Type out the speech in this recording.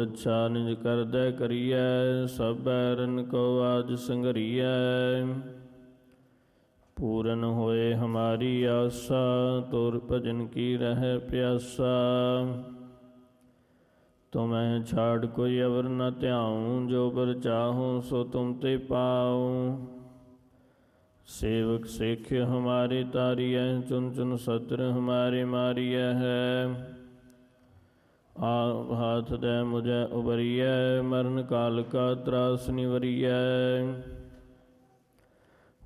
ਰੱਛਾ ਨਿਜ ਕਰਦੈ ਕਰੀਐ, ਸਭ ਬੈਰਨ ਕੋ ਆਜ ਸੰਘਰੀਐ। ਪੂਰਨ ਹੋਏ ਹਮਾਰੀ ਆਸਾ, ਤੁਰ ਭਜਨ ਕੀ ਰਹਿ ਪਿਆਸਾ। ਤੁਮਹਿ ਛਾੜ ਕੋਈ ਅਵਰ ਨ ਧਿਆਉ, ਜੋ ਬਰ ਚਾਹੂੰ ਸੋ ਤੁਮ ਤੇ ਪਾਉ। सेवक सेख्य हमारे तारिय, चुन चुन सत्र हमारे मारिय है। आप हाथ दे मुझे उबरिय, मरण काल का त्रास निवरिय।